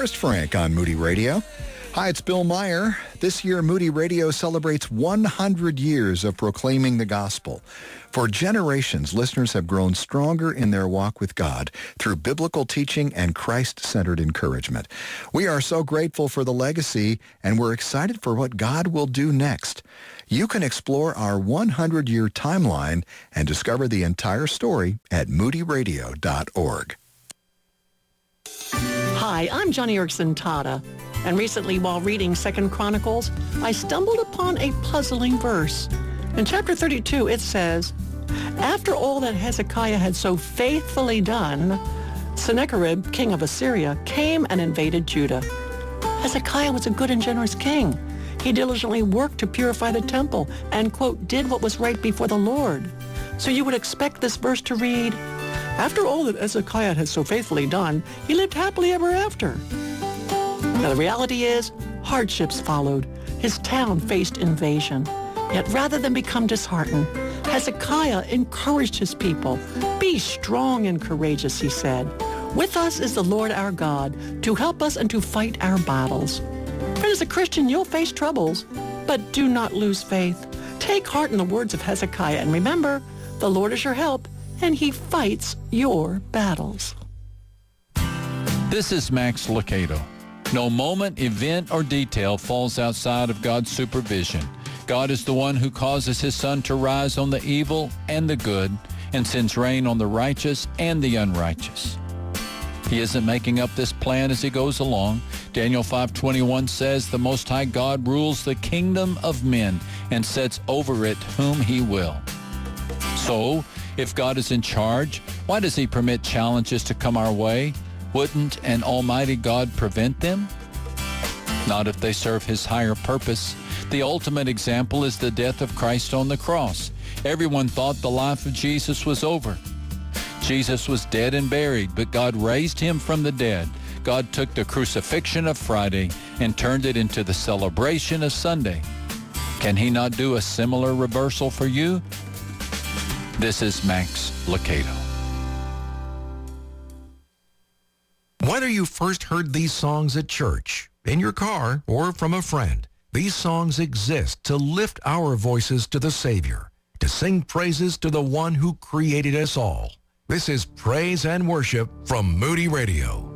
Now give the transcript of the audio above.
Forrest Frank on Moody Radio. Hi, it's Bill Meyer. This year, Moody Radio celebrates 100 years of proclaiming the gospel. For generations, listeners have grown stronger in their walk with God through biblical teaching and Christ-centered encouragement. We are so grateful for the legacy, and we're excited for what God will do next. You can explore our 100-year timeline and discover the entire story at moodyradio.org. Hi, I'm Johnny Erickson Tata, and recently while reading 2 Chronicles, I stumbled upon a puzzling verse. In chapter 32, it says, "After all that Hezekiah had so faithfully done, Sennacherib, king of Assyria, came and invaded Judah." Hezekiah was a good and generous king. He diligently worked to purify the temple and, quote, did what was right before the Lord. So you would expect this verse to read, "After all that Hezekiah had so faithfully done, he lived happily ever after." Now, the reality is, hardships followed. His town faced invasion. Yet rather than become disheartened, Hezekiah encouraged his people. "Be strong and courageous," he said. "With us is the Lord our God to help us and to fight our battles." Friend, as a Christian, you'll face troubles, but do not lose faith. Take heart in the words of Hezekiah, and remember, the Lord is your help, and he fights your battles. This is Max Lucado. No moment, event, or detail falls outside of God's supervision. God is the one who causes his sun to rise on the evil and the good and sends rain on the righteous and the unrighteous. He isn't making up this plan as he goes along. Daniel 5:21 says, "The Most High God rules the kingdom of men and sets over it whom he will." So, if God is in charge, why does he permit challenges to come our way? Wouldn't an almighty God prevent them? Not if they serve his higher purpose. The ultimate example is the death of Christ on the cross. Everyone thought the life of Jesus was over. Jesus was dead and buried, but God raised him from the dead. God took the crucifixion of Friday and turned it into the celebration of Sunday. Can he not do a similar reversal for you? This is Max Lucado. Whether you first heard these songs at church, in your car, or from a friend, these songs exist to lift our voices to the Savior, to sing praises to the one who created us all. This is Praise and Worship from Moody Radio.